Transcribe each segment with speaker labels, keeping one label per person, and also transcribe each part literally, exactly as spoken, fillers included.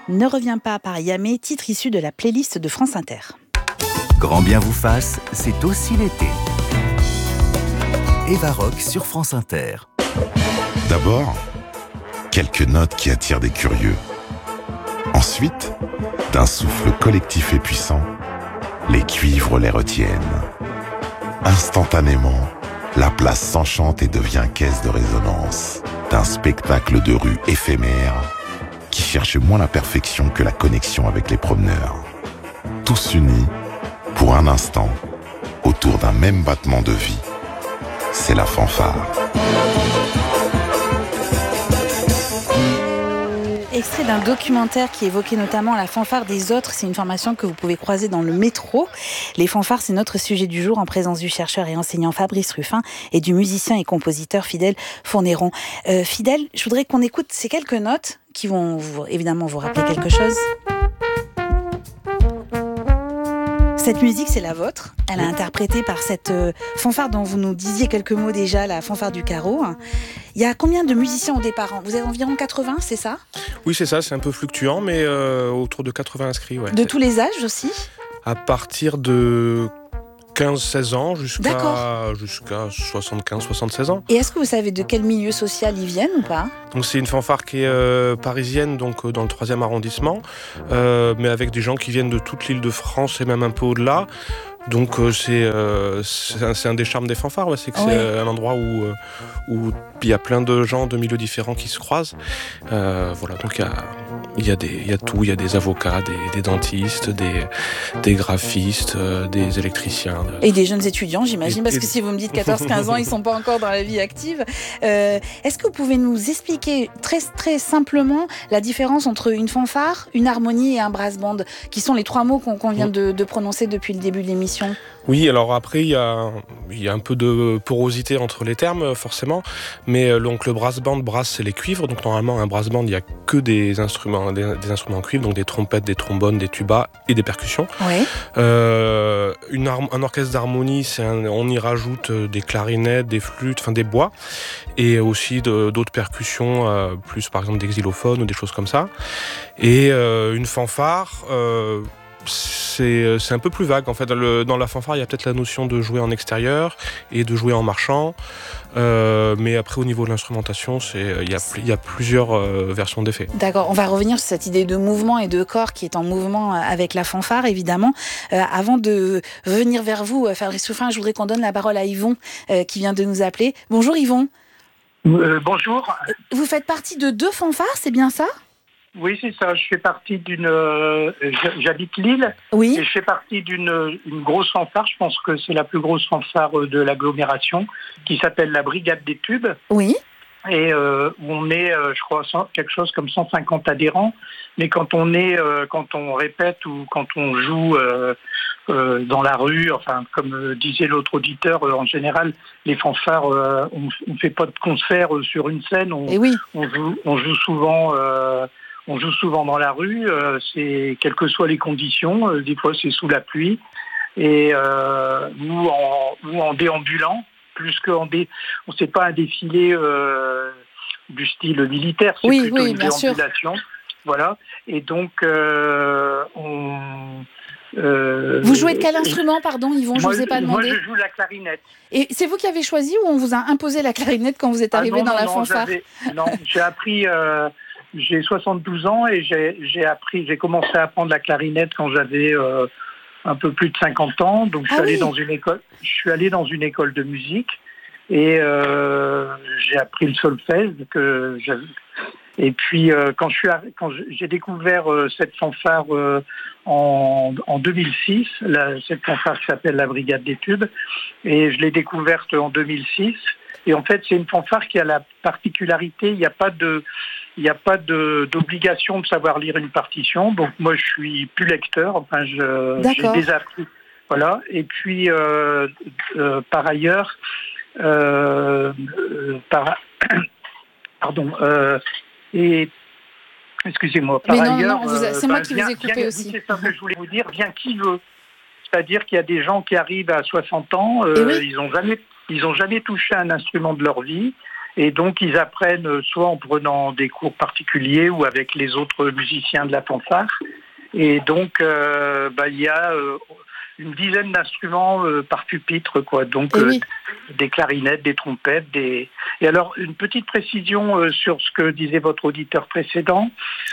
Speaker 1: Ne reviens pas par Yamé, titre issu de la playlist de France Inter.
Speaker 2: Grand bien vous fasse, c'est aussi l'été. Eva Rock sur France Inter.
Speaker 3: D'abord, quelques notes qui attirent des curieux. Ensuite, d'un souffle collectif et puissant, les cuivres les retiennent. Instantanément, la place s'enchante et devient caisse de résonance d'un spectacle de rue éphémère qui cherche moins la perfection que la connexion avec les promeneurs. Tous unis, pour un instant, autour d'un même battement de vie. C'est la fanfare.
Speaker 1: Extrait d'un documentaire qui évoquait notamment la fanfare des autres. C'est une formation que vous pouvez croiser dans le métro. Les fanfares, c'est notre sujet du jour en présence du chercheur et enseignant Fabrice Ruffin et du musicien et compositeur Fidèle Fournéron. Euh, Fidèle, je voudrais qu'on écoute ces quelques notes qui vont vous, évidemment vous rappeler quelque chose. Cette musique, c'est la vôtre. Elle est interprétée par cette euh, fanfare dont vous nous disiez quelques mots déjà, la fanfare du carreau. Il y a combien de musiciens au départ ? Vous avez environ quatre-vingts, c'est ça ?
Speaker 4: Oui, c'est ça, c'est un peu fluctuant, mais euh, autour de quatre-vingts inscrits. Ouais.
Speaker 1: De tous les âges aussi ?
Speaker 4: À partir de quinze seize ans jusqu'à, jusqu'à soixante-quinze soixante-seize ans.
Speaker 1: Et est-ce que vous savez de quel milieu social ils viennent ou pas ?
Speaker 4: Donc c'est une fanfare qui est euh, parisienne, donc euh, dans le troisième arrondissement, euh, mais avec des gens qui viennent de toute l'île de France et même un peu au-delà. Donc euh, c'est, euh, c'est, un, c'est un des charmes des fanfares, ouais, c'est que ouais. c'est un endroit où euh, où il y a plein de gens de milieux différents qui se croisent. Euh, voilà, donc il y a il y a des il y a tout, il y a des avocats, des, des dentistes, des des graphistes, euh, des électriciens.
Speaker 1: Et des jeunes étudiants, j'imagine, et, parce et... que si vous me dites quatorze quinze ans, ils sont pas encore dans la vie active. Euh, est-ce que vous pouvez nous expliquer très très simplement la différence entre une fanfare, une harmonie et un brass band, qui sont les trois mots qu'on, qu'on vient de, de prononcer depuis le début de l'émission?
Speaker 4: Oui, alors après, il y a, il y a un peu de porosité entre les termes, forcément. Mais donc, le brass band, brass, c'est les cuivres. Donc, normalement, un brass band, il n'y a que des instruments, des, des instruments en cuivre, donc des trompettes, des trombones, des tubas et des percussions.
Speaker 1: Oui.
Speaker 4: Euh, une, un orchestre d'harmonie, c'est un, on y rajoute des clarinettes, des flûtes, enfin des bois, et aussi de, d'autres percussions, euh, plus par exemple des xylophones ou des choses comme ça. Et euh, une fanfare... Euh, C'est, c'est un peu plus vague en fait. Dans, le, dans la fanfare, il y a peut-être la notion de jouer en extérieur et de jouer en marchant. Euh, mais après, au niveau de l'instrumentation, c'est, il, y a, il y a plusieurs euh, versions d'effets.
Speaker 1: D'accord, on va revenir sur cette idée de mouvement et de corps qui est en mouvement avec la fanfare, évidemment. Euh, avant de venir vers vous, Fabrice Ruffin, je voudrais qu'on donne la parole à Yvon euh, qui vient de nous appeler. Bonjour Yvon.
Speaker 5: Euh, bonjour.
Speaker 1: Vous faites partie de deux fanfares, c'est bien ça ?
Speaker 5: Oui, c'est ça. Je fais partie d'une... Euh, j'habite Lille.
Speaker 1: Oui.
Speaker 5: Et je fais partie d'une une grosse fanfare. Je pense que c'est la plus grosse fanfare de l'agglomération, qui s'appelle la Brigade des Tubes.
Speaker 1: Oui.
Speaker 5: Et euh, on est, euh, je crois, quelque chose comme cent cinquante adhérents. Mais quand on est, euh, quand on répète ou quand on joue euh, euh, dans la rue, enfin, comme disait l'autre auditeur, euh, en général, les fanfares, euh, on ne fait pas de concert sur une scène. On,
Speaker 1: Et oui.
Speaker 5: on joue, on joue souvent... Euh, On joue souvent dans la rue, euh, c'est quelles que soient les conditions. Euh, des fois, c'est sous la pluie, et euh, ou en ou en déambulant, plus qu'en dé. On sait pas un défilé euh, du style militaire, c'est
Speaker 1: oui,
Speaker 5: plutôt
Speaker 1: oui,
Speaker 5: une
Speaker 1: bien
Speaker 5: déambulation. Sûr. Voilà. Et donc euh, on.
Speaker 1: Euh, vous jouez de quel instrument, pardon, Yvon, je
Speaker 5: moi,
Speaker 1: vous ai pas demandé.
Speaker 5: Moi, je joue la clarinette.
Speaker 1: Et c'est vous qui avez choisi ou on vous a imposé la clarinette quand vous êtes arrivé
Speaker 5: ah non,
Speaker 1: dans
Speaker 5: non,
Speaker 1: la
Speaker 5: non,
Speaker 1: fanfare?
Speaker 5: Non, j'ai appris. Euh, J'ai soixante-douze ans et j'ai, j'ai appris, j'ai commencé à apprendre la clarinette quand j'avais euh, un peu plus de cinquante ans. Donc je suis ah allé oui. dans une école, je suis allé dans une école de musique et euh, j'ai appris le solfège que j'avais. Et puis euh, quand je suis quand j'ai découvert euh, cette fanfare euh, en, en deux mille six, la, cette fanfare qui s'appelle la Brigade des Tubes, et je l'ai découverte en deux mille six. Et en fait, c'est une fanfare qui a la particularité, il n'y a pas de, il n'y a pas de, d'obligation de savoir lire une partition. Donc moi, je suis plus lecteur. Enfin, je, j'ai désappris. Voilà. Et puis, euh, euh, par ailleurs, euh, euh, par, pardon. Euh, et excusez-moi. Par
Speaker 1: Mais non,
Speaker 5: ailleurs,
Speaker 1: non, vous a, c'est
Speaker 5: euh,
Speaker 1: moi
Speaker 5: ben,
Speaker 1: qui
Speaker 5: bien,
Speaker 1: vous ai coupé
Speaker 5: bien,
Speaker 1: aussi.
Speaker 5: C'est ça que je voulais vous dire. Bien qui veut. C'est-à-dire qu'il y a des gens qui arrivent à soixante ans, euh,
Speaker 1: oui.
Speaker 5: ils n'ont jamais, ils ont jamais touché un instrument de leur vie, Et donc, ils apprennent soit en prenant des cours particuliers ou avec les autres musiciens de la fanfare. Et donc, euh, bah, il y a euh, une dizaine d'instruments euh, par pupitre, quoi. Donc,
Speaker 1: eh
Speaker 5: euh,
Speaker 1: oui.
Speaker 5: des clarinettes, des trompettes, des... Et alors, une petite précision euh, sur ce que disait votre auditeur précédent.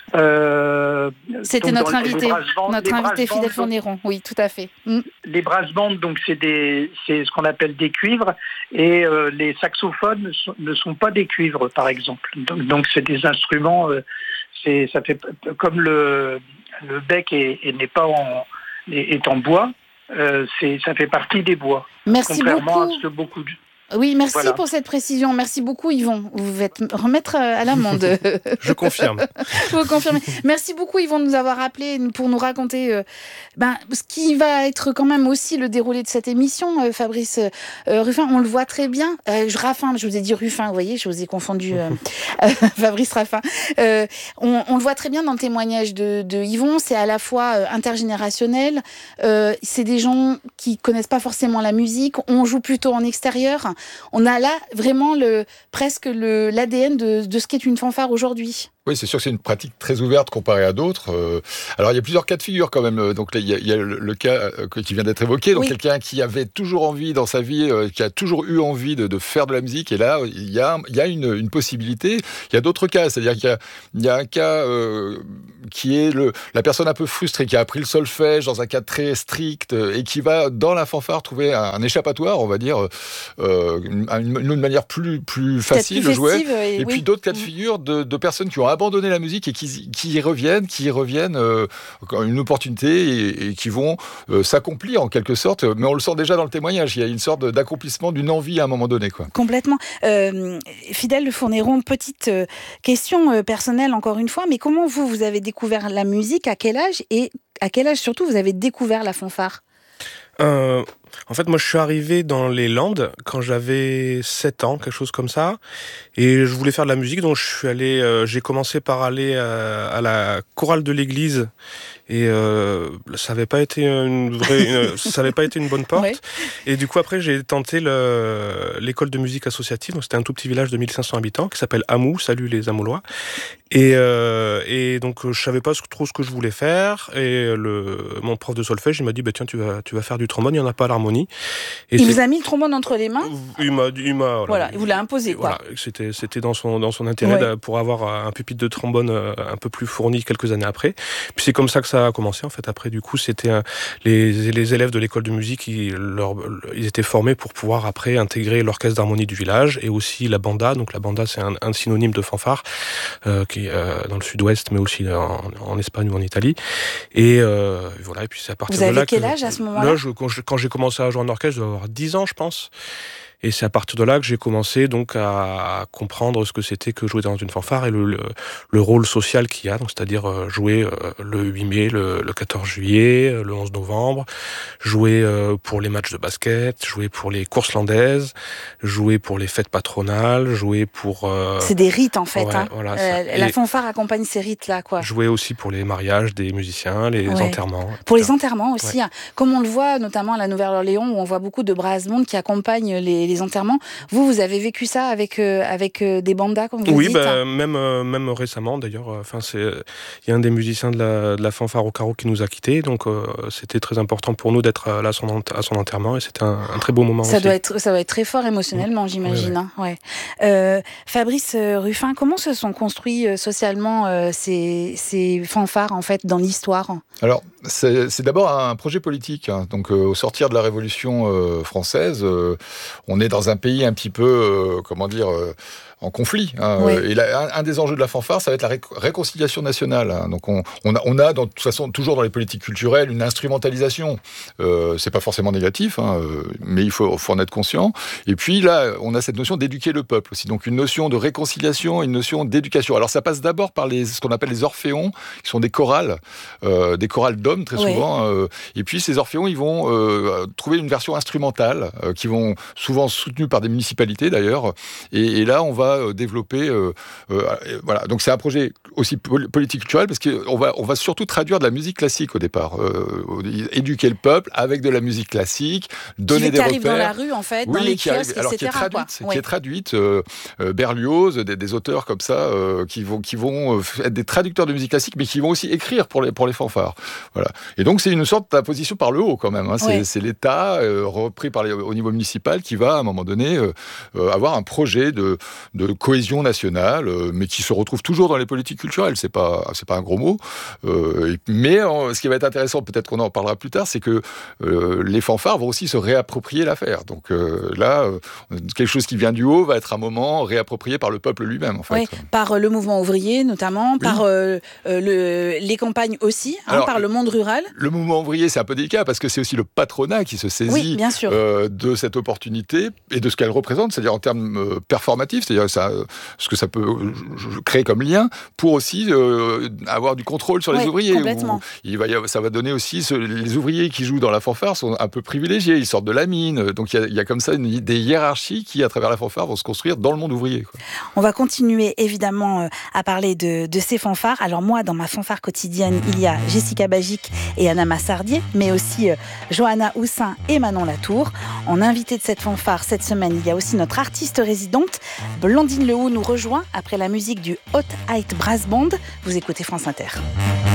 Speaker 5: Euh,
Speaker 1: C'était
Speaker 5: donc,
Speaker 1: notre
Speaker 5: dans
Speaker 1: invité,
Speaker 5: les brass bands-
Speaker 1: notre
Speaker 5: les
Speaker 1: invité
Speaker 5: brass
Speaker 1: Fidèle
Speaker 5: bands,
Speaker 1: Fourniron. Oui, tout à fait. Mm.
Speaker 5: Les brass bands, donc c'est des, c'est ce qu'on appelle des cuivres, et euh, les saxophones ne sont, ne sont pas des cuivres, par exemple. Donc, donc c'est des instruments. Euh, c'est, ça fait comme le le bec est, est- n'est pas en est, est en bois. Euh, c'est, ça fait partie des bois.
Speaker 1: Merci
Speaker 5: Contrairement
Speaker 1: beaucoup.
Speaker 5: à ce que beaucoup de...
Speaker 1: Oui, merci
Speaker 5: Voilà.
Speaker 1: pour cette précision. Merci beaucoup, Yvon. Vous devez remettre à l'amende.
Speaker 4: Je confirme.
Speaker 1: Vous confirmez. Merci beaucoup, Yvon, de nous avoir appelés pour nous raconter euh, ben, ce qui va être quand même aussi le déroulé de cette émission, euh, Fabrice euh, Ruffin. On le voit très bien. Euh, je, Raffin, je vous ai dit Ruffin, vous voyez, je vous ai confondu. Euh, euh, Fabrice Raffin. Euh, on, on le voit très bien dans le témoignage de, de Yvon. C'est à la fois euh, intergénérationnel. Euh, c'est des gens qui connaissent pas forcément la musique. On joue plutôt en extérieur. On a là vraiment le, presque le, l'A D N de, de ce qu'est une fanfare aujourd'hui.
Speaker 6: Oui, c'est sûr que c'est une pratique très ouverte comparée à d'autres. Euh, alors, il y a plusieurs cas de figure quand même. Donc, là, il y a, il y a le, le cas euh, qui vient d'être évoqué. Donc, oui. Quelqu'un qui avait toujours envie dans sa vie, euh, qui a toujours eu envie de, de faire de la musique. Et là, il y a, il y a une, une possibilité. Il y a d'autres cas. C'est-à-dire qu'il y a, il y a un cas euh, qui est le, la personne un peu frustrée, qui a appris le solfège dans un cadre très strict euh, et qui va, dans la fanfare, trouver un, un échappatoire, on va dire, euh, une, une, une manière plus, plus facile
Speaker 1: plus
Speaker 6: de jouer.
Speaker 1: festive, et,
Speaker 6: et
Speaker 1: oui.
Speaker 6: puis, d'autres cas de figure de, de personnes qui ont abandonné la musique et qui, qui y reviennent, qui y reviennent euh, une opportunité et, et qui vont euh, s'accomplir en quelque sorte. Mais on le sent déjà dans le témoignage. Il y a une sorte d'accomplissement d'une envie à un moment donné, quoi.
Speaker 1: Complètement. Euh, Fidèle Fourniron, petite euh, question euh, personnelle encore une fois, mais comment vous, vous avez découvert la musique, à quel âge et à quel âge surtout vous avez découvert la fanfare ?
Speaker 4: Euh, en fait, moi, je suis arrivé dans les Landes quand j'avais sept ans, quelque chose comme ça. Et je voulais faire de la musique, donc je suis allé, euh, j'ai commencé par aller à, à la chorale de l'église. Et euh, ça n'avait pas été une vraie, une, ça avait pas été une bonne porte. Ouais. Et du coup après j'ai tenté le, l'école de musique associative. Donc c'était un tout petit village de mille cinq cents habitants qui s'appelle Amou. Salut les Amoulois. Et, euh, et donc je savais pas trop ce que je voulais faire. Et le, mon prof de solfège il m'a dit bah tiens tu vas tu vas faire du trombone. Il y en a pas à l'harmonie. Et
Speaker 1: il vous a mis le trombone entre les mains.
Speaker 4: Il m'a, il m'a voilà,
Speaker 1: voilà il vous l'a imposé quoi.
Speaker 4: Voilà, c'était c'était dans son dans son intérêt ouais. pour avoir un pupitre de trombone un peu plus fourni quelques années après. Puis c'est comme ça que ça a commencé en fait. Après, du coup, c'était un, les, les élèves de l'école de musique, ils, leur, ils étaient formés pour pouvoir après intégrer l'orchestre d'harmonie du village et aussi la banda. Donc la banda, c'est un, un synonyme de fanfare euh, qui est euh, dans le sud-ouest, mais aussi en, en Espagne ou en Italie. Et euh, voilà. Et puis c'est à partir
Speaker 1: Vous
Speaker 4: de là.
Speaker 1: Vous avez quel
Speaker 4: que,
Speaker 1: âge à ce moment-là ?
Speaker 4: Là, je, quand, je, quand j'ai commencé à jouer en orchestre, je devais avoir dix ans, je pense. Et c'est à partir de là que j'ai commencé donc à comprendre ce que c'était que jouer dans une fanfare et le, le, le rôle social qu'il y a, donc c'est-à-dire jouer le huit mai, le, le quatorze juillet, le onze novembre, jouer pour les matchs de basket, jouer pour les courses landaises, jouer pour les fêtes patronales, jouer pour... Euh...
Speaker 1: C'est des rites en fait.
Speaker 4: Ouais,
Speaker 1: hein.
Speaker 4: voilà,
Speaker 1: euh, la fanfare accompagne ces rites-là, quoi.
Speaker 4: Jouer aussi pour les mariages des musiciens, les ouais. enterrements.
Speaker 1: Pour les enterrements aussi,
Speaker 4: ouais.
Speaker 1: hein. Comme on le voit notamment à la Nouvelle-Orléans où on voit beaucoup de brass bands qui accompagnent les les enterrements. Vous, vous avez vécu ça avec euh, avec euh, des bandas, comme vous
Speaker 4: oui,
Speaker 1: dites.
Speaker 4: Bah, même euh, même récemment d'ailleurs. Enfin, c'est il y a un des musiciens de la, de la fanfare au carreau qui nous a quittés, donc euh, c'était très important pour nous d'être là à son, à son enterrement et c'était un, un très beau moment.
Speaker 1: Ça
Speaker 4: aussi.
Speaker 1: doit être ça doit être très fort émotionnellement, mmh. j'imagine. Oui, oui. Hein, ouais. euh, Fabrice Ruffin, comment se sont construits euh, socialement euh, ces ces fanfares en fait dans l'histoire ?
Speaker 6: Alors c'est, c'est d'abord un projet politique. Hein. Donc euh, au sortir de la Révolution euh, française. Euh, On est dans un pays un petit peu, euh, comment dire, euh, en conflit. Hein. Oui. Et là, un, un des enjeux de la fanfare, ça va être la ré- réconciliation nationale. Hein. Donc on, on a, on a dans, de toute façon, toujours dans les politiques culturelles, une instrumentalisation. Euh, c'est pas forcément négatif, hein, euh, mais il faut, faut en être conscient. Et puis là, on a cette notion d'éduquer le peuple aussi. Donc une notion de réconciliation, une notion d'éducation. Alors ça passe d'abord par les, ce qu'on appelle les orphéons, qui sont des chorales, euh, des chorales d'hommes très oui. souvent. Euh, et puis ces orphéons, ils vont euh, trouver une version instrumentale, euh, qui vont souvent soutenus par des municipalités d'ailleurs. Et, et là, on va va euh, développer. Euh, euh, voilà. Donc c'est un projet aussi politique culturel parce qu'on va, on va surtout traduire de la musique classique au départ, euh, éduquer le peuple avec de la musique classique, donner
Speaker 1: qui
Speaker 6: des
Speaker 1: qui
Speaker 6: repères.
Speaker 1: arrive dans la rue en fait,
Speaker 6: oui,
Speaker 1: dans les
Speaker 6: qui
Speaker 1: kiosques,
Speaker 6: arrive, alors,
Speaker 1: et cetera.
Speaker 6: Qui est traduite,
Speaker 1: quoi.
Speaker 6: qui est traduite euh, euh, Berlioz, des, des auteurs comme ça euh, qui vont, qui vont être des traducteurs de musique classique, mais qui vont aussi écrire pour les, pour les fanfares. Voilà. Et donc c'est une sorte d'imposition par le haut quand même. Hein. C'est,
Speaker 1: ouais.
Speaker 6: c'est l'État euh, repris par les, au niveau municipal qui va à un moment donné euh, euh, avoir un projet de, de cohésion nationale, euh, mais qui se retrouve toujours dans les politiques culturelles. C'est pas, c'est pas un gros mot. Euh, et, mais euh, ce qui va être intéressant, peut-être qu'on en parlera plus tard, c'est que euh, les fanfares vont aussi se réapproprier l'affaire. Donc euh, là, euh, quelque chose qui vient du haut va être un moment réapproprié par le peuple lui-même, en fait.
Speaker 1: Oui, par euh, le mouvement ouvrier notamment, oui. par euh, euh, le, les campagnes aussi, hein, Alors, par le monde rural.
Speaker 6: Le mouvement ouvrier, c'est un peu délicat parce que c'est aussi le patronat qui se saisit
Speaker 1: oui, bien sûr.
Speaker 6: Euh, de cette opportunité et de ce qu'elle représente, c'est-à-dire en termes euh, performatifs, c'est-à-dire ça, ce que ça peut créer comme lien pour aussi euh, avoir du contrôle sur les
Speaker 1: oui,
Speaker 6: ouvriers.
Speaker 1: Complètement.
Speaker 6: Il va, ça va donner aussi, ce, les ouvriers qui jouent dans la fanfare sont un peu privilégiés, ils sortent de la mine, donc il y a, il y a comme ça une, des hiérarchies qui, à travers la fanfare, vont se construire dans le monde ouvrier. Quoi.
Speaker 1: On va continuer évidemment à parler de, de ces fanfares. Alors moi, dans ma fanfare quotidienne, il y a Jessica Bagic et Anna Massardier, mais aussi euh, Johanna Houssin et Manon Latour. En invité de cette fanfare cette semaine, il y a aussi notre artiste résidente, Blandine Lehoux nous rejoint après la musique du Hot Height Brass Band. Vous écoutez France Inter.